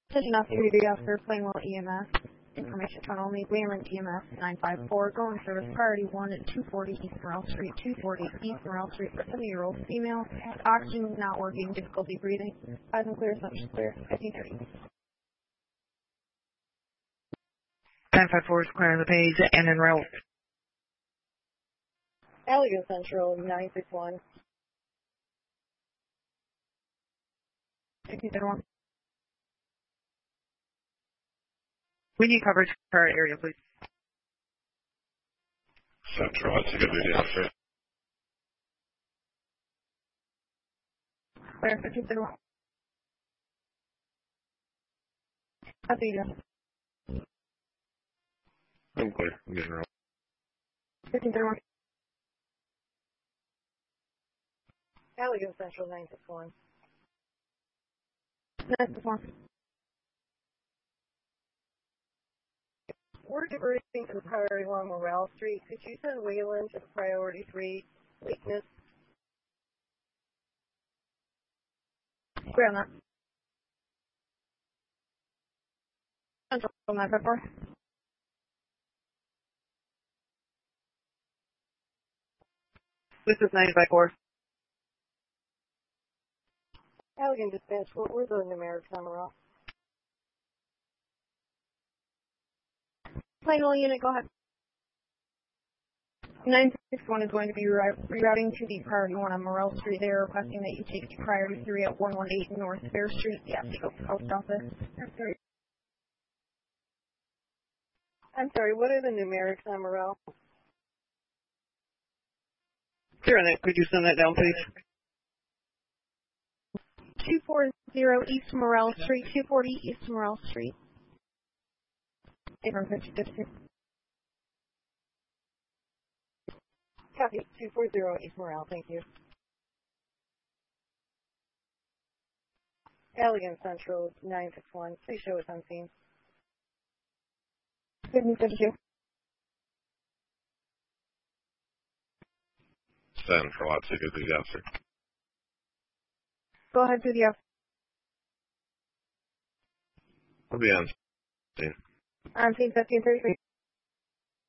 Attention off-duty officer, Plainwell EMS. Information phone only, Wayland EMS 954, going service priority 1 at 240 East Morrell Street, 240 East Morrell Street for 70-year-old female. Oxygen not working, difficulty breathing. Eyes and clear, assumption clear, 1530. 954 is clearing the page and en route. Allegan Central 961. 1531. We need coverage for our area, please. Central, that's a good idea. Clear, 1531. How's you doing? I'm clear. I'm getting rolled. 1531. Allegan Central 961. 961. We're diverting to priority 1 Morrell Street. Could you send Wayland to priority 3, weakness? Clear on that. Central 954. This is 954. Allegan Dispatch, what were the numerics on Morrell? Plainwell unit, go ahead. 961 is going to be rerouting to the priority 1 on Morrell Street. They are requesting that you take priority 3 at 118 North Fair Street, the Osceola Post Office. I'm sorry, what are the numerics on Morrell? Clear on that. Could you send that down, please? 240 East Morrell Street, 240 East Morrell Street. From 5052. Copy, 240 East Morrell, thank you. Allegan Central 961, please show us on scene. 5052. Central, that's a good idea, sir. Go ahead to the F. I'll be on scene. On scene 1533.